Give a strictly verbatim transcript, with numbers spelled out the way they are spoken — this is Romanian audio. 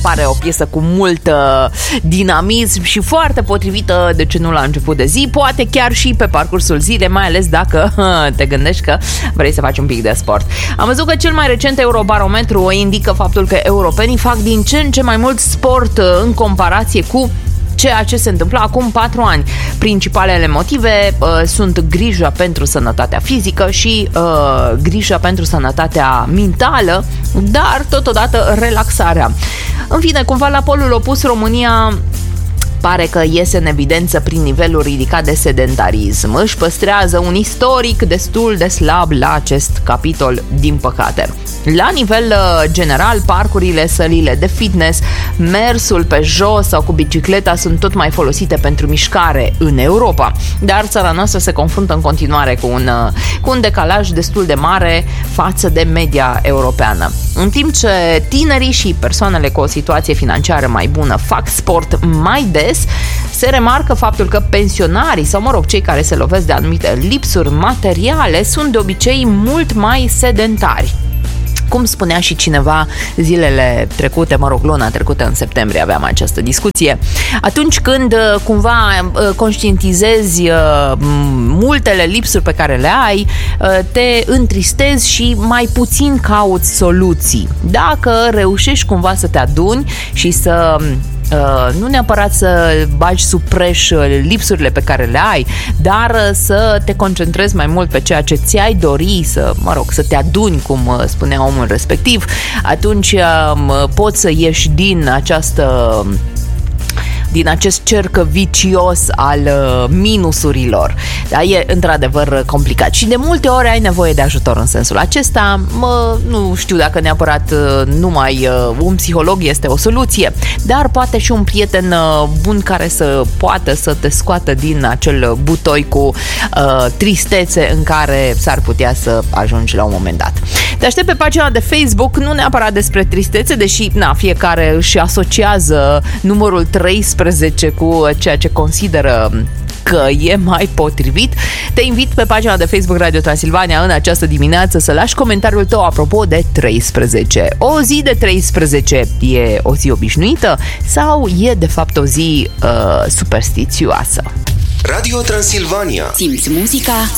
pare o piesă cu mult dinamism și foarte potrivită, de ce nu la început de zi, poate chiar și pe parcursul zilei, mai ales dacă te gândești că vrei să faci un pic de sport. Am văzut că cel mai recent Eurobarometru indică faptul că europenii fac din ce în ce mai mult sport în comparație cu ceea ce se întâmplă acum patru ani. Principalele motive uh, sunt grija pentru sănătatea fizică și uh, grija pentru sănătatea mentală, dar totodată relaxarea. În fine, cumva la polul opus, România pare că iese în evidență prin nivelul ridicat de sedentarism. Își păstrează un istoric destul de slab la acest capitol, din păcate. La nivel general, parcurile, sălile de fitness, mersul pe jos sau cu bicicleta sunt tot mai folosite pentru mișcare în Europa, dar țara noastră se confruntă în continuare cu un, cu un decalaj destul de mare față de media europeană. În timp ce tinerii și persoanele cu o situație financiară mai bună fac sport mai des, se remarcă faptul că pensionarii sau, mă rog, cei care se lovesc de anumite lipsuri materiale sunt de obicei mult mai sedentari. Cum spunea și cineva zilele trecute, mă rog, luna trecută, în septembrie aveam această discuție, atunci când cumva conștientizezi multele lipsuri pe care le ai, te întristezi și mai puțin cauți soluții. Dacă reușești cumva să te aduni și să Uh, nu neapărat să bagi sub preș lipsurile pe care le ai, dar să te concentrezi mai mult pe ceea ce ți-ai dori, să, mă rog, să te aduni, cum spunea omul respectiv, atunci uh, poți să ieși din această din acest cerc vicios al uh, minusurilor. Da, e într-adevăr complicat și de multe ori ai nevoie de ajutor în sensul acesta. Mă, nu știu dacă neapărat uh, numai uh, un psiholog este o soluție, dar poate și un prieten uh, bun care să poată să te scoată din acel butoi cu uh, tristețe în care s-ar putea să ajungi la un moment dat. Te aștept pe pagina de Facebook, nu neapărat despre tristețe, deși na, fiecare își asociază numărul treisprezece cu ceea ce consideră că e mai potrivit. Te invit pe pagina de Facebook Radio Transilvania în această dimineață să lași comentariul tău apropo de treisprezece. O zi de treisprezece e o zi obișnuită sau e de fapt o zi uh, superstițioasă? Radio Transilvania. Simți muzica